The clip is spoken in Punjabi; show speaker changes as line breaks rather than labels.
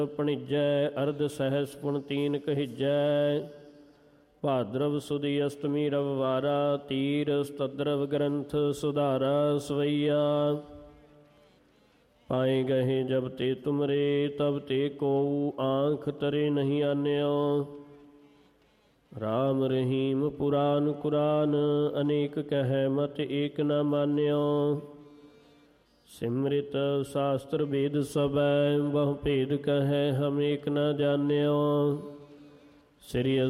ਪਣਿਜੈ ਅਰਧ ਸਹਿਸ ਪੁਨ ਤੀਨ ਕਹੀਜੈ। ਭਾਦਰਵ ਸੁਦੀ ਅਸ਼ਟਮੀ ਰਵਵਾਰਾ ਤੀਰ ਸਤਦਰਵ ਗ੍ਰੰਥ ਸੁਧਾਰਾ ਸਵਈਆ। ਪਾਏ ਗਏ ਜਬ ਤੇ ਤੁਮਰੇ ਤਬ ਤੇ ਕੋਊ ਆਂਖ ਤਰੇ ਨਹੀਂ ਆਨਿਓ। ਰਾਮ ਰਹੀਮ ਪੁਰਾਨ ਕੁਰਾਨ ਅਨੇਕ ਕਹਿ ਮਤ ਏਕ ਨ ਮਾਨਿਓ। ਸਿਮਰਿਤ ਸ਼ਾਸਤਰ ਵੇਦ ਸਭੈ ਬਹੁ ਭੇਦ ਕਹੈ ਹਮ ਏਕ ਨ ਜਾਣਿਓ। ਸ੍ਰੀ